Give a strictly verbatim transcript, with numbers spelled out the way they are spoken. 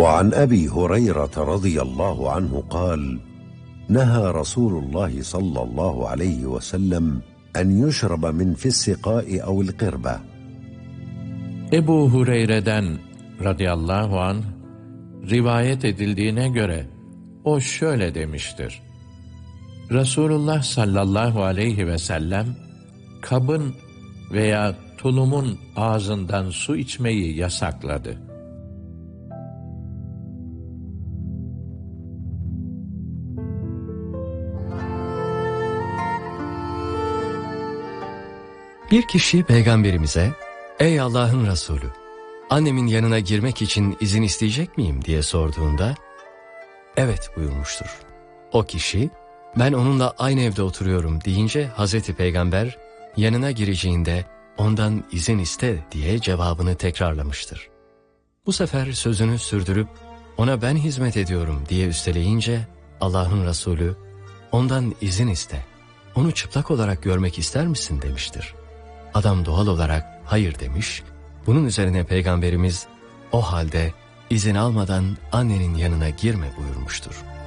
وعن أبي هريرة رضي الله عنه قال: نهى رسول الله صلى الله عليه وسلم أن يشرب من في السقاء أو القربة. Ebu Hureyre'den radıyallahu anh rivayet edildiğine göre o şöyle demiştir: Resulullah sallallahu aleyhi ve sellem kabın veya tulumun ağzından su içmeyi yasakladı. Bir kişi peygamberimize, "Ey Allah'ın Resulü, annemin yanına girmek için izin isteyecek miyim?" diye sorduğunda, "Evet" buyurmuştur. O kişi, "Ben onunla aynı evde oturuyorum" deyince Hazreti Peygamber, yanına gireceğinde ondan izin iste diye cevabını tekrarlamıştır. Bu sefer sözünü sürdürüp, "Ona ben hizmet ediyorum" diye üsteleyince Allah'ın Resulü, "Ondan izin iste, onu çıplak olarak görmek ister misin?" demiştir. Adam doğal olarak hayır demiş. Bunun üzerine Peygamberimiz, "O halde izin almadan annenin yanına girme" buyurmuştur.